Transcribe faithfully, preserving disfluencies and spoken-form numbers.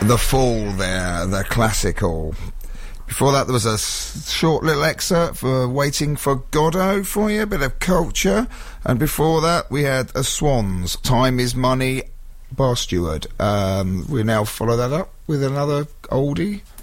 The Fall there, the classical. Before that, there was a s- short little excerpt for Waiting for Godot for you, a bit of culture. And before that, we had a Swans, Time is Money, Bar Steward. Um, we now follow that up with another oldie.